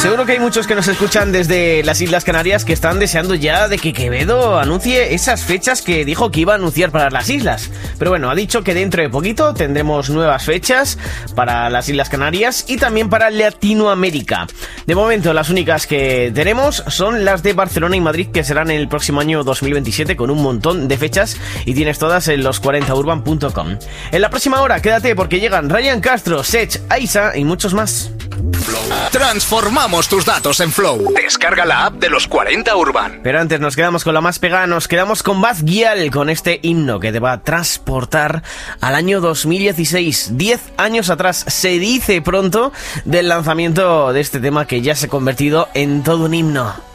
Seguro que hay muchos que nos escuchan desde las Islas Canarias que están deseando ya de que Quevedo anuncie esas fechas que dijo que iba a anunciar para las islas. Pero bueno, ha dicho que dentro de poquito tendremos nuevas fechas para las Islas Canarias y también para Latinoamérica. De momento, las únicas que tenemos son las de Barcelona y Madrid, que serán en el próximo año 2027 con un montón de fechas y tienes todas en los40urban.com. En la próxima hora, quédate porque llegan Ryan Castro, Sech, Aisa y muchos más. Transformamos tus datos en Flow. Descarga la app de los 40 Urban. Pero antes nos quedamos con la más pegada, nos quedamos con Bad Gyal, con este himno que te va a transportar al año 2016, 10 años atrás, se dice pronto, del lanzamiento de este tema que ya se ha convertido en todo un himno.